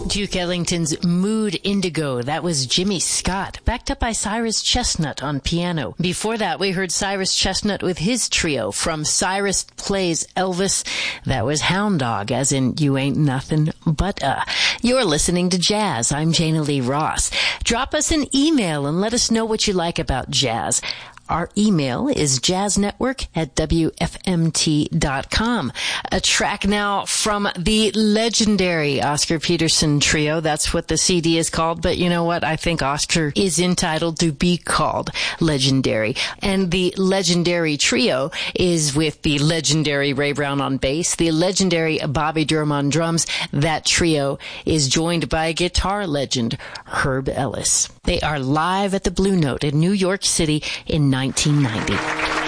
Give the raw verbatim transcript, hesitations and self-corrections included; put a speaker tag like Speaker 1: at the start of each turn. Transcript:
Speaker 1: Duke Ellington's Mood Indigo. That was Jimmy Scott, backed up by Cyrus Chestnut on piano. Before that, we heard Cyrus Chestnut with his trio from Cyrus Plays Elvis. That was Hound Dog, as in You Ain't Nothing But Uh. You're listening to Jazz. I'm Jana Lee Ross. Drop us an email and let us know what you like about jazz. Our email is jazznetwork at W F M T dot com. A track now from the legendary Oscar Peterson Trio. That's what the C D is called, but you know what? I think Oscar is entitled to be called legendary. And the legendary trio is with the legendary Ray Brown on bass, the legendary Bobby Durham on drums. That trio is joined by guitar legend Herb Ellis. They are live at the Blue Note in New York City in nineteen ninety.